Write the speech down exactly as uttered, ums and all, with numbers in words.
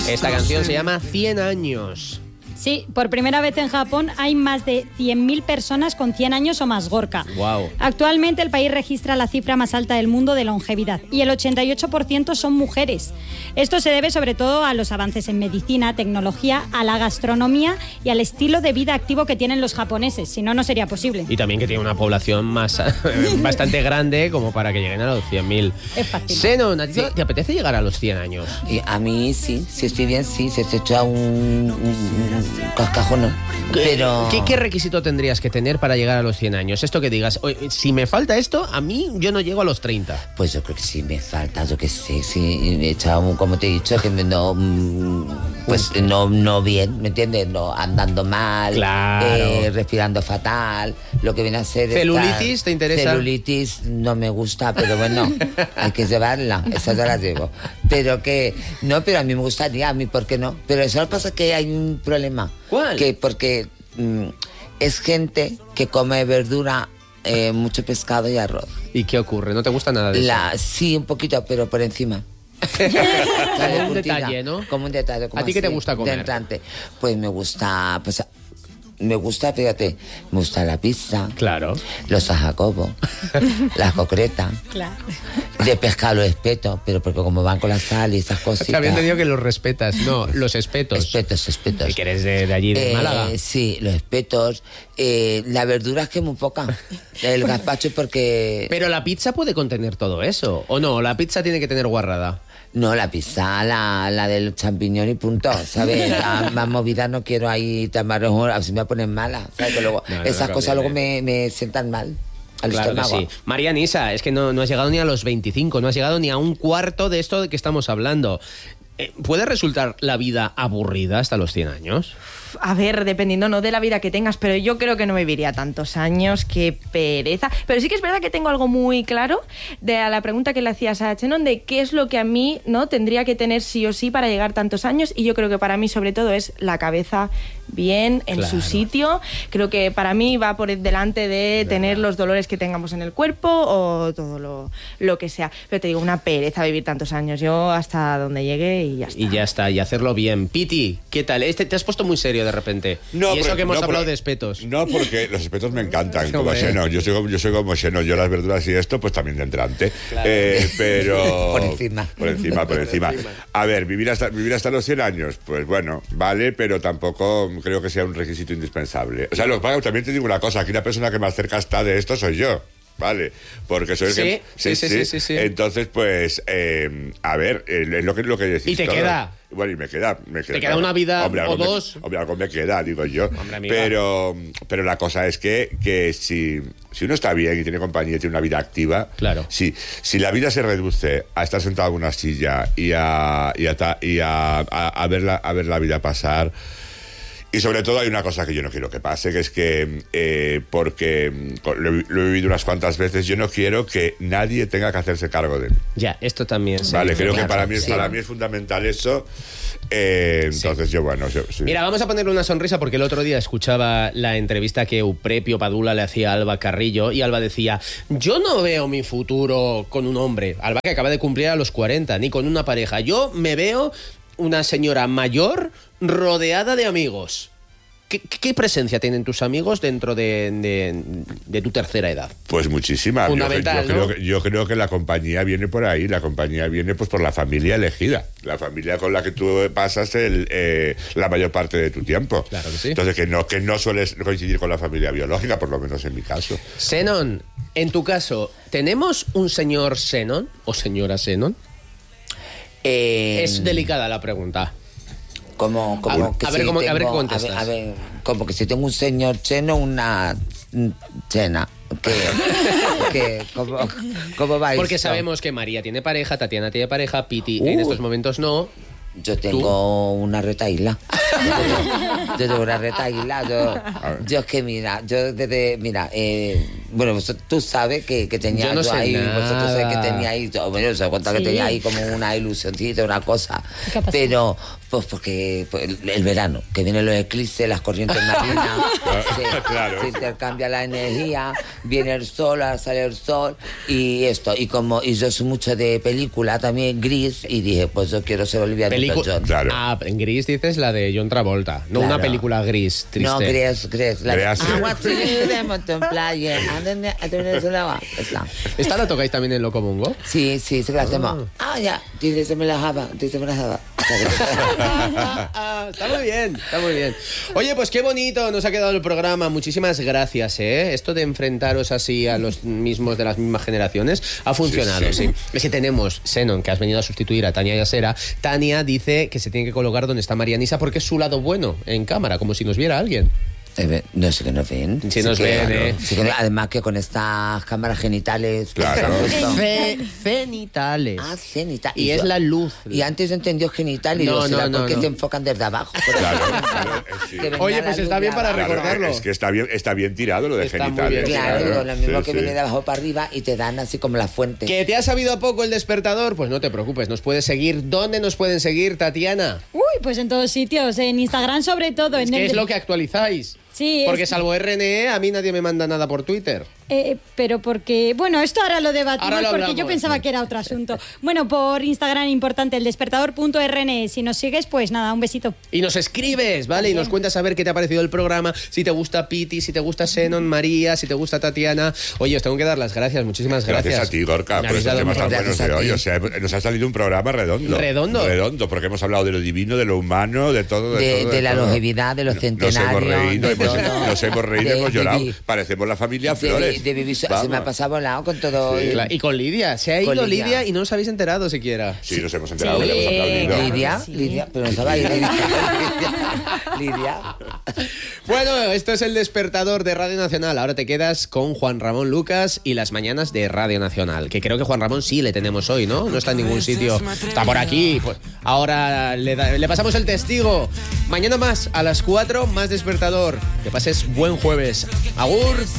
Esta canción se llama cien años. Sí, por primera vez en Japón hay más de cien mil personas con cien años o más, Gorka. Wow. Actualmente el país registra la cifra más alta del mundo de longevidad y el ochenta y ocho por ciento son mujeres. Esto se debe sobre todo a los avances en medicina, tecnología, a la gastronomía y al estilo de vida activo que tienen los japoneses, si no, no sería posible. Y también que tiene una población más bastante grande como para que lleguen a los cien mil. Es fácil. Zenon, ¿a ti Sí. te apetece llegar a los cien años? Y a mí sí, si estoy bien, sí, se te echa un, un, un cascajón, ¿no? Pero... ¿Qué, ¿Qué requisito tendrías que tener para llegar a los cien años? Esto que digas, oye, si me falta esto, a mí yo no llego a los treinta. Pues yo creo que sí me falta, yo qué sé, sí, he echado, como te he dicho, que no, pues no, no bien, ¿me entiendes? No, andando mal, Claro. eh, respirando fatal, lo que viene a ser... ¿Celulitis esta- te interesa? Celulitis no me gusta, pero bueno, hay que llevarla, esa ya la llevo. Pero que, no, pero a mí me gustaría, a mí, ¿por qué no? Pero eso pasa que hay un problema. ¿Cuál? Que porque mm, es gente que come verdura, eh, mucho pescado y arroz. ¿Y qué ocurre? ¿No te gusta nada de eso? La, sí, un poquito, pero por encima. Como un detalle, ¿no? Como un detalle. Como ¿A ti qué te así, gusta comer? de entrante. Pues me gusta, pues me gusta, fíjate, me gusta la pizza, Claro. los ajacobos, las concretas, Claro. de pescado los espetos, pero porque como van con la sal y esas cositas. Te habían tenido que los respetas. No, los espetos. Espetos, espetos. ¿Y que eres de, de allí, de Eh, Málaga? Sí, los espetos. Eh, la verdura es que muy poca. El gazpacho porque... Pero la pizza puede contener todo eso, ¿o no? La pizza tiene que tener guarrada. No, la pizza, la, la del champiñón y punto, ¿sabes? La más movida no quiero ahí tan marrón, así me ponen mala, ¿sabes? Que luego, No, no, esas no cosas luego conviene. me, me sientan mal al Claro que estómago. sí. María Nisa, es que no, no has llegado ni a los veinticinco, no has llegado ni a un cuarto de esto de que estamos hablando. Eh, ¿Puede resultar la vida aburrida hasta los cien años? A ver, dependiendo no de la vida que tengas, pero yo creo que no viviría tantos años, qué pereza. Pero sí que es verdad que tengo algo muy claro de a la pregunta que le hacías a Chenon de qué es lo que a mí no tendría que tener sí o sí para llegar tantos años, y yo creo que para mí sobre todo es la cabeza bien en Claro. su sitio. Creo que para mí va por delante de tener los dolores que tengamos en el cuerpo o todo lo, lo que sea. Pero te digo, una pereza vivir tantos años. Yo hasta donde llegue y ya está. Y ya está, y hacerlo bien. Piti, ¿qué tal? Este, te has puesto muy serio de repente. No, y eso pero- que hemos no, hablado pero- de espetos. No, porque los espetos me encantan, como Hombre. Xeno. Yo soy, como- yo soy como Xeno. Yo las verduras y esto, pues también de entrante. Eh, pero... Por encima. Por encima, por encima. A ver, vivir hasta, vivir hasta los cien años, pues bueno, vale, pero tampoco creo que sea un requisito indispensable. O sea, lo que pasa, también te digo una cosa, aquí la persona que más cerca está de esto soy yo. Vale, porque soy el Sí, que... sí, sí, sí, sí, sí. Entonces, pues, eh, a ver, eh, es lo que, lo que decís ¿Y te todos. queda? Bueno, y me queda... Me queda ¿Te queda una vida hombre, o algo me- dos? hombre, algo me queda, digo yo. Hombre, amiga. pero, pero la cosa es que, que si, si uno está bien y tiene compañía y tiene una vida activa, Claro. si, si la vida se reduce a estar sentado en una silla y a, y a, ta- y a, a, a ver la, a ver la vida pasar... Y sobre todo hay una cosa que yo no quiero que pase, que es que, eh, porque mm, lo, he- lo he vivido unas cuantas veces, yo no quiero que nadie tenga que hacerse cargo de mí. Ya, esto también. Vale, creo que claro, para mí, sí. para mí es fundamental eso. Eh, entonces yo, bueno, yo, sí. Mira, vamos a ponerle una sonrisa porque el otro día escuchaba la entrevista que Euprepio Padula le hacía a Alba Carrillo y Alba decía, yo no veo mi futuro con un hombre, Alba que acaba de cumplir a los cuarenta, ni con una pareja, yo me veo una señora mayor rodeada de amigos. ¿Qué, qué presencia tienen tus amigos dentro de, de, de tu tercera edad? Pues muchísima. Fundamental, yo, yo ¿no? creo que, yo creo que la compañía viene por ahí, la compañía viene pues por la familia elegida, la familia con la que tú pasas el, eh, la mayor parte de tu tiempo. Claro que sí. Entonces que no, que no sueles coincidir con la familia biológica, por lo menos en mi caso. Zenon, en tu caso, ¿tenemos un señor Zenon o señora Zenon? Eh, Es delicada la pregunta. Como, como A- que a ver si cómo- a ver qué tengo- contestas. A ver, a ver, como que si tengo un señor cheno, una mm, chena. Que, que, ¿cómo, ¿Cómo va Porque esto? sabemos que María tiene pareja, Tatiana tiene pareja, Piti en Uh. estos momentos no. Yo tengo una retaíla. Yo tengo una retaíla. Yo, yo es que, mira, yo desde. Mira, eh, bueno, vos- tú sabes que, que tenía Yo no yo sé ahí, nada. vosotros sabés que tenía ahí, yo, bueno, se cuenta que Sí. tenía ahí como una ilusioncita, una cosa. ¿Qué ha pasado? Pero, pues porque pues, el, el verano, que vienen los eclipses, las corrientes marinas, se, Claro. se intercambia la energía, viene el sol, ahora sale el sol, y esto, y como, y yo soy mucho de película también, gris, y dije, pues yo quiero ser Olivia Pelicu- Newton-John. Claro. Ah, en gris dices la de John Travolta, no Claro. una película gris, triste. No, Gres, Gres. La Gres. I want to live in Mountain Playa. And then I don't know, esa. Esa. ¿Esta la tocáis también en Locomongo? Sí, sí, sí que la hacemos. Ah, ya. Dice, me la java. Dice, me la java. Ah, está muy bien, está muy bien. Oye, pues qué bonito nos ha quedado el programa. Muchísimas gracias, ¿eh? Esto de enfrentaros así a los mismos de las mismas generaciones ha funcionado, sí. Sí, sí. Es que tenemos Xenon, que has venido a sustituir a Tania Yasera. Tania dice que se tiene que colocar donde está Marianisa porque es su lado bueno en cámara, como si nos viera alguien. Eh, No sé que nos ven. Sí nos que- ven, ¿eh? sí que- además que con estas cámaras genitales. que Claro. se han puesto- Fe- Cenitales. Ah, genital. Y es la luz. Y antes yo entendí genital y No, digo, ¿será no, no, porque no. te enfocan desde abajo? Claro, claro, eh, sí. Que venga Oye, la pues luz está de bien para abajo. Claro, recordarlo. es que está bien, está bien tirado lo de Está muy genitales. bien. Claro, digo, lo mismo sí, que sí. viene de abajo para arriba y te dan así como la fuente. ¿Que te ha sabido a poco el despertador? Pues no te preocupes, nos puedes seguir. ¿Dónde nos pueden seguir, Tatiana? Uy, pues en todos sitios, en Instagram sobre todo. Es en que el- es lo que actualizáis. Sí, Porque es- salvo R N E, a mí nadie me manda nada por Twitter. Eh, pero porque, bueno, esto ahora lo debatimos Ahora lo porque hablamos. yo pensaba que era otro asunto. Bueno, por Instagram importante, el despertador.rne. Si nos sigues, pues nada, un besito. Y nos escribes, ¿vale? Y nos cuentas a ver qué te ha parecido el programa, si te gusta Piti, si te gusta Xenon, María, si te gusta Tatiana. Oye, os tengo que dar las gracias, muchísimas gracias. Gracias a ti, Gorka, Me por habéis estos dado temas tan mucho- buenos Gracias de a hoy. ti. O sea, nos ha salido un programa redondo. ¿Redondo? Redondo, porque hemos hablado de lo divino, de lo humano, de todo. De, De, todo, de la todo. longevidad, de los Nos centenarios. hemos reído, de hemos, todo. nos hemos reído, De hemos llorado. vivir- Parecemos la familia de, Flores. de vivir, se Vamos. me ha pasado volado con todo. Sí. el- Cla- Y con Lidia, se ha ido Con Lidia. Lidia y no os habéis enterado siquiera. Sí, nos hemos enterado, Sí. le hemos aplaudido. Lidia, Sí. Lidia, pero no estaba ahí. Lidia. Lidia. Bueno, esto es el despertador de Radio Nacional. Ahora te quedas con Juan Ramón Lucas y las mañanas de Radio Nacional. Que creo que Juan Ramón sí le tenemos hoy, ¿no? No está en ningún sitio. Está por aquí. Pues ahora le, da- le pasamos el testigo. Mañana más, a las cuatro, más despertador. Que pases buen jueves. Agur.